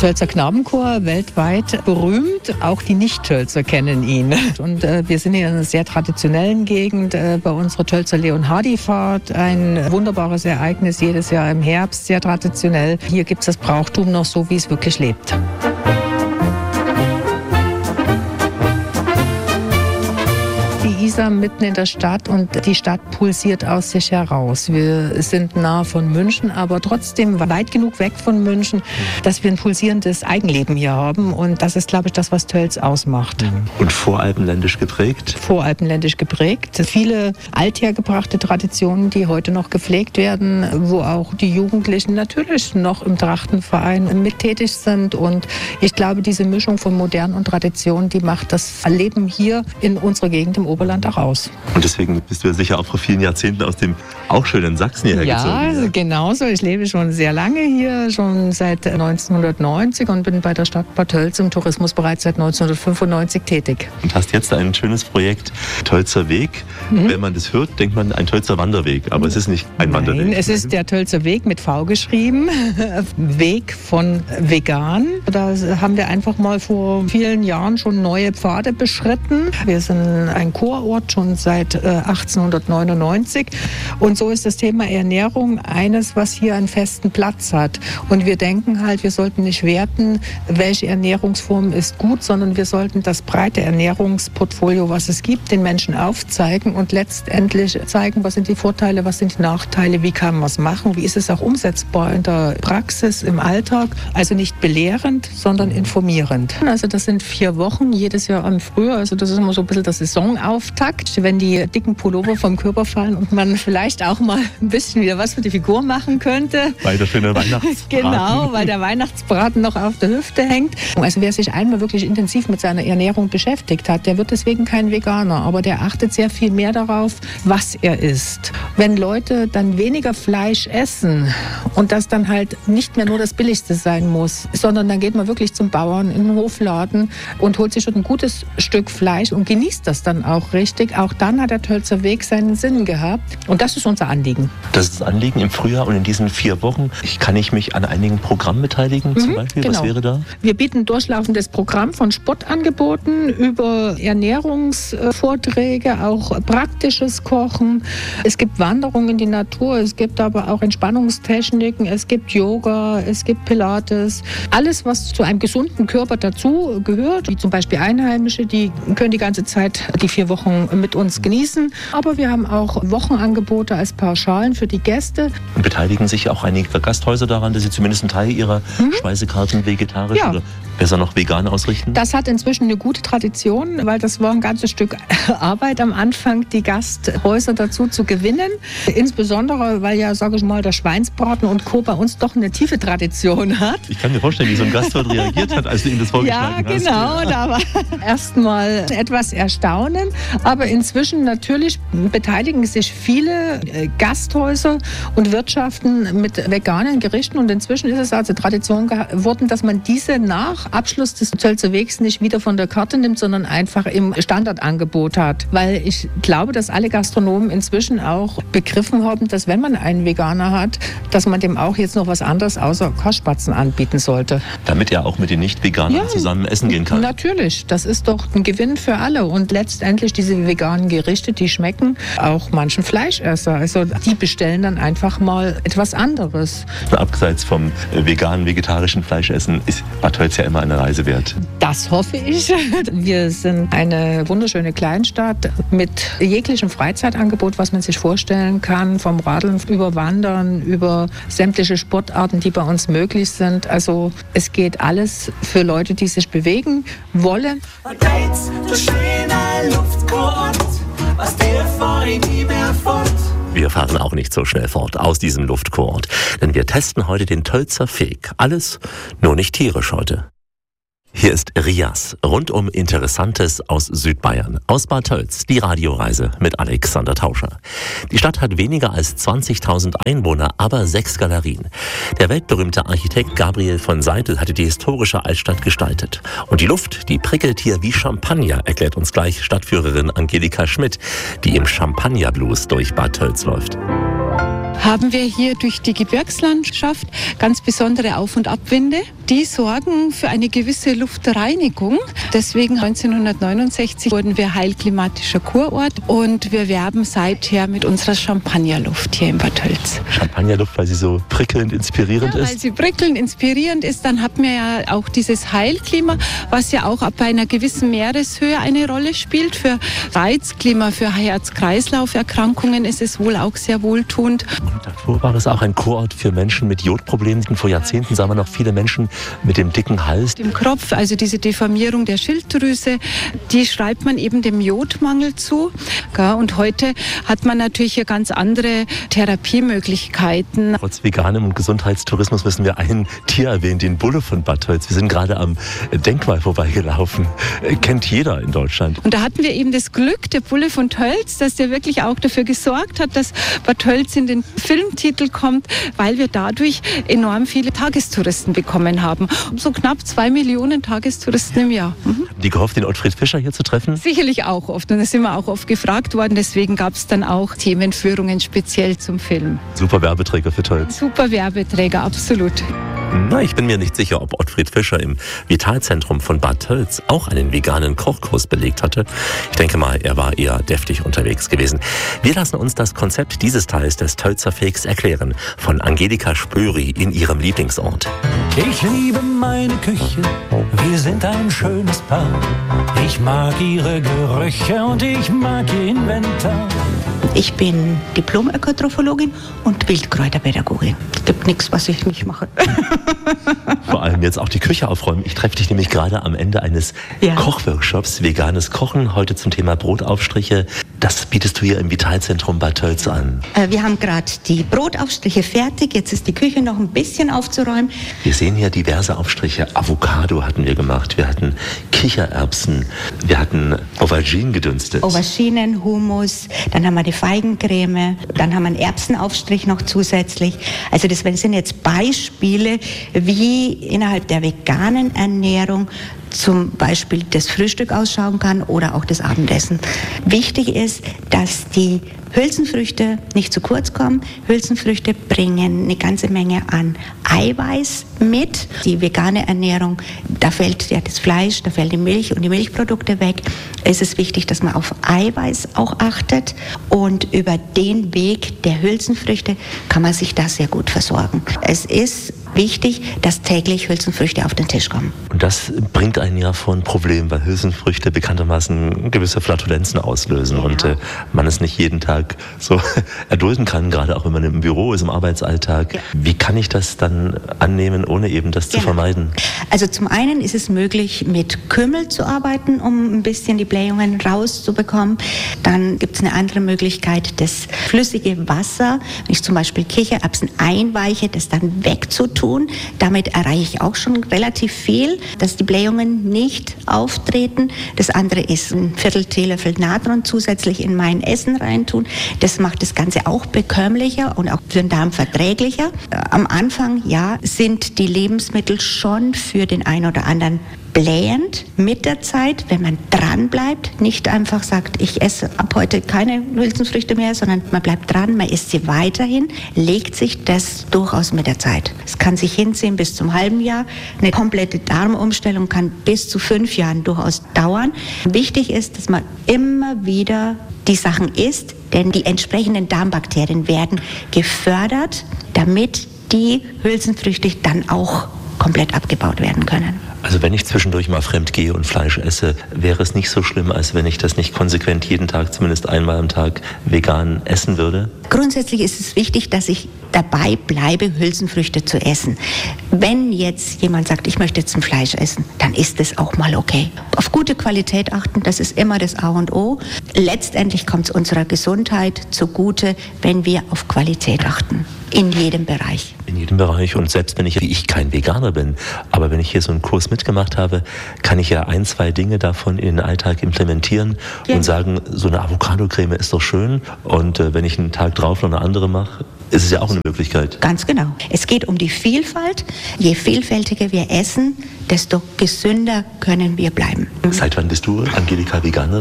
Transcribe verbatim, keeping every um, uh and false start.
Tölzer Knabenchor, weltweit berühmt. Auch die Nicht-Tölzer kennen ihn. Und äh, wir sind in einer sehr traditionellen Gegend. Äh, bei unserer Tölzer Leonhardi-Fahrt ein wunderbares Ereignis jedes Jahr im Herbst, sehr traditionell. Hier gibt es das Brauchtum noch so, wie es wirklich lebt. Die Isar mitten in der Stadt und die Stadt pulsiert aus sich heraus. Wir sind nah von München, aber trotzdem weit genug weg von München, dass wir ein pulsierendes Eigenleben hier haben. Und das ist, glaube ich, das, was Tölz ausmacht. Und voralpenländisch geprägt? Voralpenländisch geprägt. Viele althergebrachte Traditionen, die heute noch gepflegt werden, wo auch die Jugendlichen natürlich noch im Trachtenverein mit tätig sind. Und ich glaube, diese Mischung von Modern und Tradition, die macht das Leben hier in unserer Gegend im Oberland auch aus. Und deswegen bist du ja sicher auch vor vielen Jahrzehnten aus dem auch schönen Sachsen hierher ja, gezogen. Ja, also genauso. Ich lebe schon sehr lange hier, schon seit neunzehnhundertneunzig und bin bei der Stadt Bad Tölz im Tourismus bereits seit neunzehnhundertfünfundneunzig tätig. Und hast jetzt ein schönes Projekt, Tölzer Weg. Mhm. Wenn man das hört, denkt man ein Tölzer Wanderweg, aber es ist nicht ein Nein, Wanderweg. Es ist der Tölzer Weg mit V geschrieben, Weg von vegan. Da haben wir einfach mal vor vielen Jahren schon neue Pfade beschritten. Wir sind ein Kurort schon seit äh, achtzehnhundertneunundneunzig und so ist das Thema Ernährung eines, was hier einen festen Platz hat. Und wir denken halt, wir sollten nicht werten, welche Ernährungsform ist gut, sondern wir sollten das breite Ernährungsportfolio, was es gibt, den Menschen aufzeigen und letztendlich zeigen, was sind die Vorteile, was sind die Nachteile, wie kann man es machen, wie ist es auch umsetzbar in der Praxis, im Alltag. Also nicht belehrend, sondern informierend. Also das sind vier Wochen, jedes Jahr am Frühjahr, also das ist immer so ein bisschen das Saisonauftakt, wenn die dicken Pullover vom Körper fallen und man vielleicht auch mal ein bisschen wieder was für die Figur machen könnte. Weil der schöne Weihnachtsbraten. Genau, weil der Weihnachtsbraten noch auf der Hüfte hängt. Also wer sich einmal wirklich intensiv mit seiner Ernährung beschäftigt hat, der wird deswegen kein Veganer, aber der achtet sehr viel mehr darauf, was er isst. Wenn Leute dann weniger Fleisch essen und das dann halt nicht mehr nur das Billigste sein muss, sondern dann geht man wirklich zum Bauern in den Hofladen und holt sich schon ein gutes Stück Fleisch und genießt das dann auch richtig. Auch dann hat der Tölzer Weg seinen Sinn gehabt. Und das ist unser Anliegen. Das ist das Anliegen im Frühjahr und in diesen vier Wochen. Ich, kann ich mich an einigen Programmen beteiligen mhm, zum Beispiel? Genau. Was wäre da? Wir bieten ein durchlaufendes Programm von Sportangeboten über Ernährungsvorträge, auch praktisches Kochen. Es gibt Wanderungen in die Natur, es gibt aber auch Entspannungstechniken, es gibt Yoga, es gibt Pilates. Alles, was zu einem gesunden Körper dazu gehört, wie zum Beispiel Einheimische, die können die ganze Zeit die vier Wochen mit uns genießen. Aber wir haben auch Wochenangebote als Pauschalen für die Gäste. Und beteiligen sich auch einige Gasthäuser daran, dass sie zumindest einen Teil ihrer mhm. Speisekarten vegetarisch ja. oder besser noch vegan ausrichten? Das hat inzwischen eine gute Tradition, weil das war ein ganzes Stück Arbeit am Anfang, die Gasthäuser dazu zu gewinnen. Insbesondere, weil ja, sage ich mal, der Schweinsbraten und Co. bei uns doch eine tiefe Tradition hat. Ich kann mir vorstellen, wie so ein Gastwirt reagiert hat, als du ihm das vorgeschlagen ja, genau, hast. Ja, genau. Da war erstmal etwas Erstaunen. Aber inzwischen natürlich beteiligen sich viele Gasthäuser und Wirtschaften mit veganen Gerichten. Und inzwischen ist es also Tradition geworden, dass man diese nach Abschluss des Tölzer Wegs nicht wieder von der Karte nimmt, sondern einfach im Standardangebot hat. Weil ich glaube, dass alle Gastronomen inzwischen auch begriffen haben, dass wenn man einen Veganer hat, dass man dem auch jetzt noch was anderes außer Kochspatzen anbieten sollte. Damit er auch mit den Nicht-Veganern ja, zusammen essen gehen kann. Natürlich, das ist doch ein Gewinn für alle. Und letztendlich diese veganen Gerichte, die schmecken auch manchen Fleischesser. Also die bestellen dann einfach mal etwas anderes. Abseits vom veganen, vegetarischen Fleischessen ist Bad Tölz ja immer eine Reise wert. Das hoffe ich. Wir sind eine wunderschöne Kleinstadt mit jeglichem Freizeitangebot, was man sich vorstellen kann. Vom Radeln über Wandern, über sämtliche Sportarten, die bei uns möglich sind. Also es geht alles für Leute, die sich bewegen wollen. Wir fahren auch nicht so schnell fort aus diesem Luftkurort, denn wir testen heute den Tölzer Weg. Alles, nur nicht tierisch heute. Hier ist Rias, rundum Interessantes aus Südbayern. Aus Bad Tölz, die Radioreise mit Alexander Tauscher. Die Stadt hat weniger als zwanzigtausend Einwohner, aber sechs Galerien. Der weltberühmte Architekt Gabriel von Seidel hatte die historische Altstadt gestaltet. Und die Luft, die prickelt hier wie Champagner, erklärt uns gleich Stadtführerin Angelika Schmidt, die im Champagner-Blues durch Bad Tölz läuft. haben wir hier durch die Gebirgslandschaft ganz besondere Auf- und Abwinde. Die sorgen für eine gewisse Luftreinigung. Deswegen neunzehnhundertneunundsechzig wurden wir heilklimatischer Kurort und wir werben seither mit unserer Champagnerluft hier in Bad Tölz. Champagnerluft, weil sie so prickelnd, inspirierend ja, ist? Weil sie prickelnd, inspirierend ist. Dann hat man ja auch dieses Heilklima, was ja auch ab einer gewissen Meereshöhe eine Rolle spielt. Für Reizklima, für Herz-Kreislauf-Erkrankungen ist es wohl auch sehr wohltuend. Und davor war es auch ein Kurort für Menschen mit Jodproblemen. Vor Jahrzehnten sahen wir noch viele Menschen mit dem dicken Hals. Dem Kropf, also diese Deformierung der Schilddrüse, die schreibt man eben dem Jodmangel zu. Und heute hat man natürlich hier ganz andere Therapiemöglichkeiten. Trotz veganem und Gesundheitstourismus müssen wir ein Tier erwähnen, den Bulle von Bad Tölz. Wir sind gerade am Denkmal vorbeigelaufen. Kennt jeder in Deutschland. Und da hatten wir eben das Glück, der Bulle von Tölz, dass der wirklich auch dafür gesorgt hat, dass Bad Tölz in den Filmtitel kommt, weil wir dadurch enorm viele Tagestouristen bekommen haben. So knapp zwei Millionen Tagestouristen im Jahr. Mhm. Haben die gehofft, den Ottfried Fischer hier zu treffen? Sicherlich auch oft. Und da sind wir auch oft gefragt worden. Deswegen gab es dann auch Themenführungen speziell zum Film. Super Werbeträger für Tölz. Super Werbeträger, absolut. Na, ich bin mir nicht sicher, ob Ottfried Fischer im Vitalzentrum von Bad Tölz auch einen veganen Kochkurs belegt hatte. Ich denke mal, er war eher deftig unterwegs gewesen. Wir lassen uns das Konzept dieses Teils des Tölzer Feks erklären von Angelika Spöri in ihrem Lieblingsort. Ich liebe meine Küche, wir sind ein schönes Paar. Ich mag ihre Gerüche und ich mag ihr Inventar. Ich bin Diplom-Ökotrophologin und Wildkräuterpädagogin. Es gibt nichts, was ich nicht mache. Vor allem jetzt auch die Küche aufräumen. Ich treffe dich nämlich gerade am Ende eines ja. Kochworkshops, veganes Kochen, heute zum Thema Brotaufstriche. Das bietest du hier im Vitalzentrum Bad Tölz an. Äh, wir haben gerade die Brotaufstriche fertig. Jetzt ist die Küche noch ein bisschen aufzuräumen. Wir sehen hier diverse Aufstriche. Avocado hatten wir gemacht. Wir hatten Kichererbsen. Wir hatten Auberginen gedünstet. Auberginen, Hummus. Dann haben wir die Feigencreme. Dann haben wir einen Erbsenaufstrich noch zusätzlich. Also das sind jetzt Beispiele, wie innerhalb der veganen Ernährung zum Beispiel das Frühstück ausschauen kann oder auch das Abendessen. Wichtig ist, dass die Hülsenfrüchte nicht zu kurz kommen. Hülsenfrüchte bringen eine ganze Menge an Eiweiß mit. Die vegane Ernährung, da fällt ja das Fleisch, da fällt die Milch und die Milchprodukte weg. Es ist wichtig, dass man auf Eiweiß auch achtet und über den Weg der Hülsenfrüchte kann man sich da sehr gut versorgen. Es ist wichtig, dass täglich Hülsenfrüchte auf den Tisch kommen. Und das bringt einen ja vor ein Problem, weil Hülsenfrüchte bekanntermaßen gewisse Flatulenzen auslösen ja. und äh, man es nicht jeden Tag so erdulden kann, gerade auch wenn man im Büro ist, im Arbeitsalltag. Ja. Wie kann ich das dann annehmen, ohne eben das genau. zu vermeiden? Also zum einen ist es möglich, mit Kümmel zu arbeiten, um ein bisschen die Blähungen rauszubekommen. Dann gibt es eine andere Möglichkeit, das flüssige Wasser, wenn ich zum Beispiel Kichererbsen einweiche, das dann wegzutun. Damit erreiche ich auch schon relativ viel, dass die Blähungen nicht auftreten. Das andere ist ein Viertel Teelöffel Natron zusätzlich in mein Essen reintun. Das macht das Ganze auch bekömmlicher und auch für den Darm verträglicher. Am Anfang, ja, sind die Lebensmittel schon für den einen oder anderen blähend. Mit der Zeit, wenn man dran bleibt, nicht einfach sagt, ich esse ab heute keine Hülsenfrüchte mehr, sondern man bleibt dran, man isst sie weiterhin, legt sich das durchaus mit der Zeit. Es kann sich hinziehen bis zum halben Jahr. Eine komplette Darmumstellung kann bis zu fünf Jahren durchaus dauern. Wichtig ist, dass man immer wieder die Sachen isst, denn die entsprechenden Darmbakterien werden gefördert, damit die Hülsenfrüchte dann auch komplett abgebaut werden können. Also wenn ich zwischendurch mal fremd gehe und Fleisch esse, wäre es nicht so schlimm, als wenn ich das nicht konsequent jeden Tag, zumindest einmal am Tag, vegan essen würde? Grundsätzlich ist es wichtig, dass ich dabei bleibe, Hülsenfrüchte zu essen. Wenn jetzt jemand sagt, ich möchte jetzt ein Fleisch essen, dann ist es auch mal okay. Auf gute Qualität achten, das ist immer das A und O. Letztendlich kommt es unserer Gesundheit zugute, wenn wir auf Qualität achten. In jedem Bereich. In jedem Bereich. Und selbst wenn ich, wie ich, kein Veganer bin, aber wenn ich hier so einen Kurs mitgemacht habe, kann ich ja ein, zwei Dinge davon in den Alltag implementieren ja. und sagen, so eine Avocado-Creme ist doch schön. Und äh, wenn ich einen Tag drauf noch eine andere mache, ist es ja auch eine Möglichkeit. Ganz genau. Es geht um die Vielfalt. Je vielfältiger wir essen, desto gesünder können wir bleiben. Seit wann bist du, Angelika, Veganerin?